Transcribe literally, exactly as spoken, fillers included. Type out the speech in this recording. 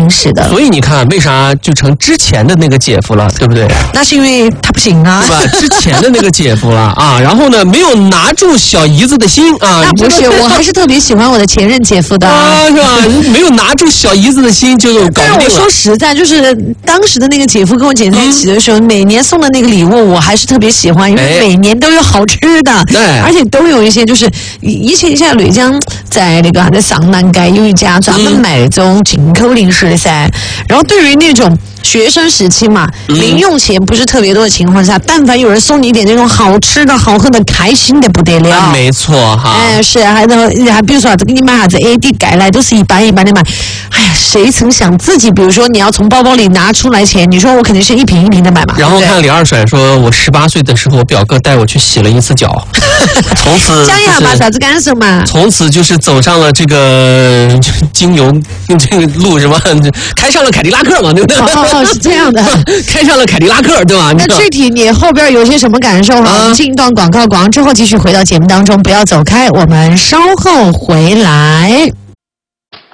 零食的。 所以你看，为啥就成之前的那个姐夫了，对不对？ 那是因为他不行啊， 对吧？之前的那个姐夫了啊，然后呢，没有拿住小姨子的心啊。 那不是，我还是特别喜欢我的前任姐夫的啊，是吧？没有拿住小姨子的心就搞不定了。 但是我说实在，就是当时的那个姐夫跟我姐在一起的时候，嗯、每年送的那个礼物，我还是特别喜欢，因为每年都有好吃的， 对、哎， 而且都有一些就是以前现在雷江在那个在上南街有一家专门卖这种进口零食的噻，然后对于那种。学生时期嘛，零用钱不是特别多的情况下，嗯、但凡有人送你一点这种好吃的好喝的，开心的不得了。 啊、没错哈。 哎，是还能还比如说给你买啥子 A D 盖来都是一般一般的买。哎呀，谁曾想自己，比如说你要从包包里拿出来钱，你说我肯定是一瓶一瓶的买嘛。 然后看李二甩说，我十八岁的时候，表哥带我去洗了一次脚，从此讲一下吧，啥子感受嘛？ 从此就是走上了这个精油这个路，什么开上了凯迪拉克嘛，对不对？ 哦哦，是这样的， 开上了凯迪拉克，对吧？ 那具体你后边有些什么感受哈？我们进一段广告，广告之后继续回到节目当中，不要走开，我们稍后回来。